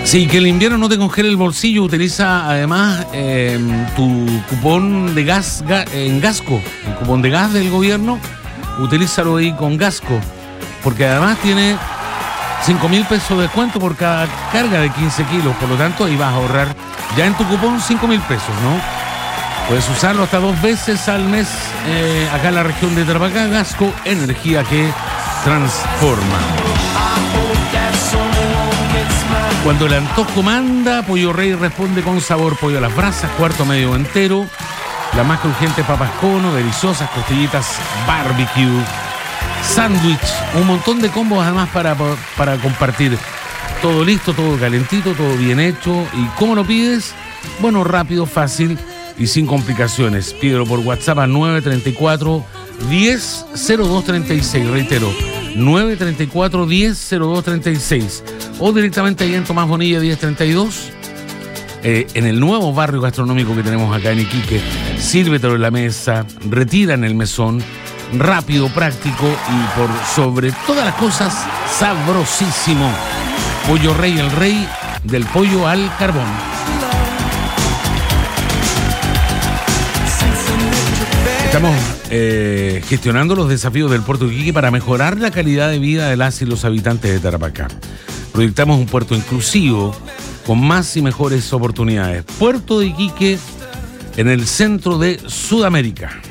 Sí, que el invierno no te congele el bolsillo. Utiliza además tu cupón de gas en Gasco, el cupón de gas del gobierno. Utilízalo ahí con Gasco, porque además tiene 5.000 pesos de descuento por cada carga de 15 kilos. Por lo tanto, ahí vas a ahorrar ya en tu cupón 5.000 pesos, ¿no? Puedes usarlo hasta 2 veces al mes acá en la región de Tarapacá. Gasco, energía que transforma. Cuando el antojo manda, Pollo Rey responde con sabor: pollo a las brasas, cuarto medio entero, la más crujiente papas cono, deliciosas costillitas barbecue, sándwich, un montón de combos además para compartir. Todo listo, todo calentito, todo bien hecho. ¿Y cómo lo pides? Bueno, rápido, fácil y sin complicaciones. Pídelo por WhatsApp a 934-10-0236. Reitero, 934-10-0236. O directamente ahí en Tomás Bonilla 1032, en el nuevo barrio gastronómico que tenemos acá en Iquique. Sírvetelo en la mesa, retira en el mesón, rápido, práctico y por sobre todas las cosas, sabrosísimo. Pollo Rey, el rey del pollo al carbón. Estamos gestionando los desafíos del puerto de Iquique para mejorar la calidad de vida de las y los habitantes de Tarapacá. Proyectamos un puerto inclusivo con más y mejores oportunidades. Puerto de Iquique en el centro de Sudamérica.